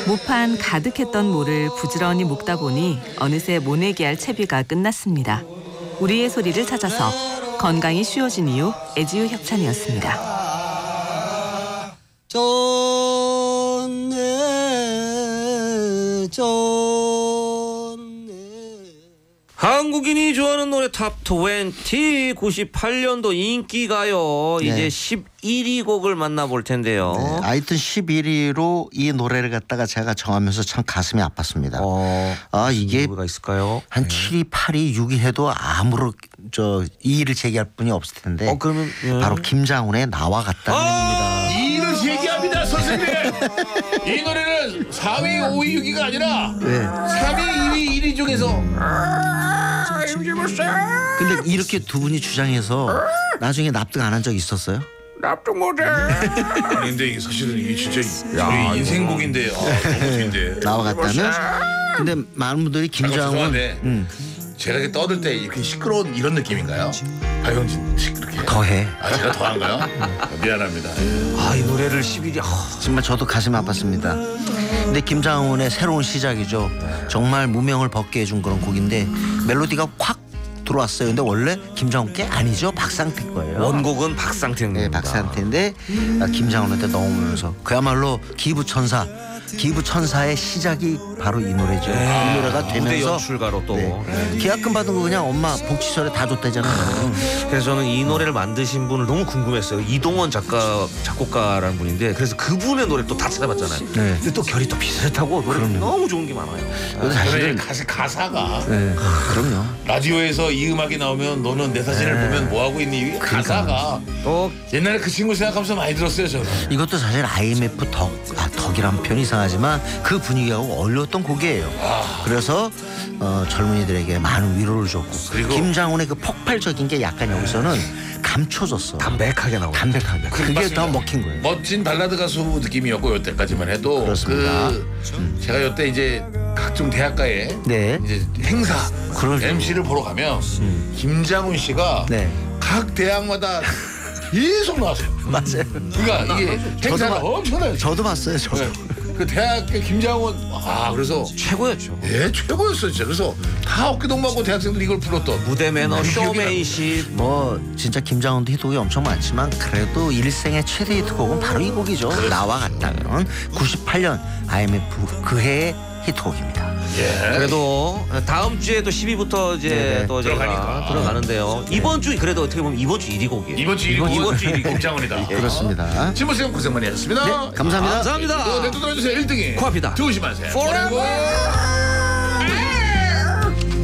모판 가득했던 모를 부지런히 묶다 보니 어느새 모내기할 채비가 끝났습니다. 우리의 소리를 찾아서 건강이 쉬워진 이유 애지유 협찬이었습니다. 한국인이 좋아하는 노래 탑20 98년도 인기가요. 네. 이제 11위 곡을 만나볼 텐데요. 네, 하여튼 11위로 이 노래를 갖다가 제가 정하면서 참 가슴이 아팠습니다. 이게 누가 있을까요? 한 7위, 8위, 6위 해도 아무런 이의를 제기할 분이 없을 텐데 그러면 바로 김장훈의 나와 같다는 겁니다. 이의를 제기합니다, 선생님. 이 노래는 4위, 5위, 6위가 아니라 3위, 2위, 1위 중에서 근데 이렇게 두 분이 주장해서 나중에 납득 안 한 적 있었어요? 납득 못해. 아닌데 이게 사실은 이게 진짜 우리 인생곡인데 너무 좋은데. 나와 같다는? 근데 많은 분들이 김장훈 제가 이렇게 떠들 때 이렇게 시끄러운 이런 느낌인가요? 박영진 이렇게 더해. 제가 더한가요? 미안합니다. 이 노래를 11위. 정말 저도 가슴이 아팠습니다. 근데 김장훈의 새로운 시작이죠. 정말 무명을 벗게 해준 그런 곡인데 멜로디가 확 들어왔어요. 근데 원래 김장훈 게 아니죠. 박상태 거예요. 원곡은 박상태입니다. 네, 박상태인데 김장훈한테 넘어오면서 그야말로 기부천사의 시작이 바로 이 노래죠. 이 노래가 무대 되면서 연출가로 또. 계약금 받은 거 그냥 엄마 복지설에 다 줬다잖아요. 그래서 저는 이 노래를 만드신 분을 너무 궁금했어요. 이동원 작곡가라는 분인데 그래서 그분의 노래 또 다 찾아봤잖아요. 네. 근데 또 결이 또 비슷하고 노래 너무 좋은 게 많아요. 사실은 가사가 그럼요. 라디오에서 이 음악이 나오면 너는 내 사진을 보면 뭐 하고 있니? 이게 가사가 또 옛날에 그 친구 생각하면서 많이 들었어요, 저는. 이것도 사실 IMF 덕이란 표현이 이상하지만 그 분위기하고 어울렸던 곡이에요. 그래서 젊은이들에게 많은 위로를 줬고 그리고 김장훈의 그 폭발적인 게 약간 여기서는 감춰졌어. 담백하게 나오고. 담백하게. 그게 맞습니다. 더 먹힌 거예요. 멋진 발라드 가수 느낌이었고 여태까지만 해도 그렇습니다. 제가 여태 이제 각종 대학가에 네. 이제 행사 그러죠. MC를 보러 가면 김장훈 씨가 네. 각 대학마다 계속 나왔어요. 맞아요. 그러니까 이게 행사가 저도 엄청나요. 저도 봤어요. 저도. 네. 그 대학교 김장훈 그래서 최고였죠. 최고였어요 진짜. 그래서 다 어깨동무하고 대학생들 이걸 불렀던 무대 매너, 쇼맨십. 진짜 김장훈도 히트곡이 엄청 많지만 그래도 일생의 최대 히트곡은 바로 이 곡이죠. 나와 같다면 98년 IMF 그 해의 히트곡입니다. 그래도 다음 주에도 10위부터 이제 네네. 또 저희가 들어가는데요. 이번 주 그래도 어떻게 보면 이번 주 1위 곡이에요. 이번 주 1위 김장훈이다. 그렇습니다. 진모쌤 고생 많이 하셨습니다. 감사합니다. 감사합니다. 또 들어주세요. 1등이 코앞이다. 조심하세요. Forever.